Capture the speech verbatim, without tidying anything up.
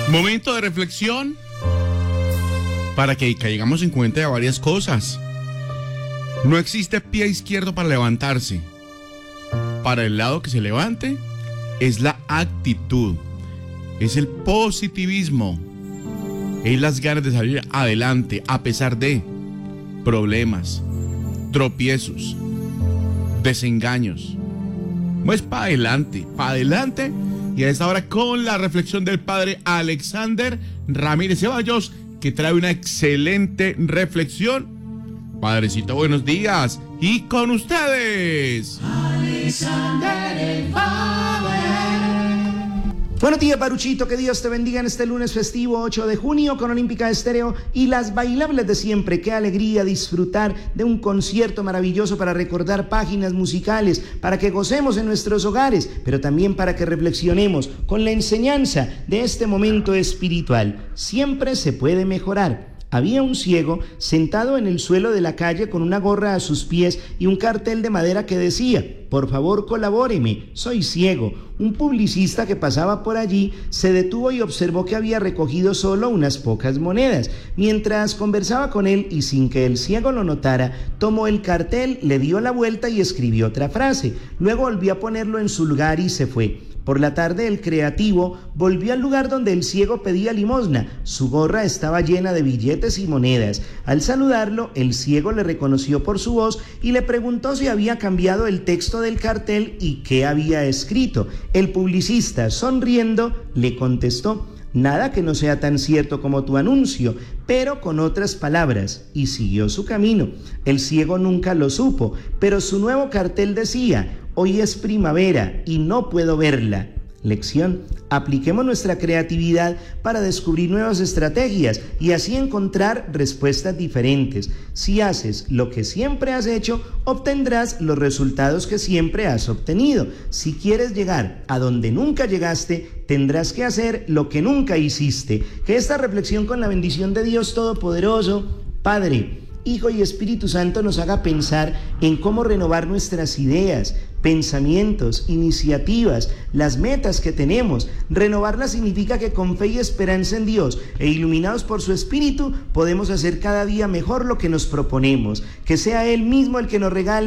Momento de reflexión para que caigamos en cuenta de varias cosas. No existe pie izquierdo para levantarse. Para el lado que se levante es la actitud, es el positivismo, es las ganas de salir adelante a pesar de problemas, tropiezos, desengaños. Pues para adelante, para adelante. Y a esta hora con la reflexión del padre Alexander Ramírez Ceballos, que trae una excelente reflexión. Padrecito, buenos días. Y con ustedes, Alexander el Padre. Buenos días, Baruchito, que Dios te bendiga en este lunes festivo ocho de junio con Olímpica Estéreo y las bailables de siempre. Qué alegría disfrutar de un concierto maravilloso para recordar páginas musicales, para que gocemos en nuestros hogares, pero también para que reflexionemos con la enseñanza de este momento espiritual. Siempre se puede mejorar. Había un ciego sentado en el suelo de la calle con una gorra a sus pies y un cartel de madera que decía: por favor, colabóreme, soy ciego. Un publicista que pasaba por allí se detuvo y observó que había recogido solo unas pocas monedas. Mientras conversaba con él y sin que el ciego lo notara, tomó el cartel, le dio la vuelta y escribió otra frase. Luego volvió a ponerlo en su lugar y se fue. Por la tarde el creativo volvió al lugar donde el ciego pedía limosna. Su gorra estaba llena de billetes y monedas. Al saludarlo, el ciego le reconoció por su voz y le preguntó si había cambiado el texto del cartel y qué había escrito. El publicista, sonriendo, le contestó: nada que no sea tan cierto como tu anuncio, pero con otras palabras, y siguió su camino. El ciego nunca lo supo, pero su nuevo cartel decía: hoy es primavera y no puedo verla. Lección: apliquemos nuestra creatividad para descubrir nuevas estrategias y así encontrar respuestas diferentes. Si haces lo que siempre has hecho, obtendrás los resultados que siempre has obtenido. Si quieres llegar a donde nunca llegaste, tendrás que hacer lo que nunca hiciste. Que esta reflexión, con la bendición de Dios Todopoderoso, Padre, Hijo y Espíritu Santo, nos haga pensar en cómo renovar nuestras ideas, pensamientos, iniciativas, las metas que tenemos. Renovarlas significa que con fe y esperanza en Dios e iluminados por su Espíritu podemos hacer cada día mejor lo que nos proponemos. Que sea Él mismo el que nos regale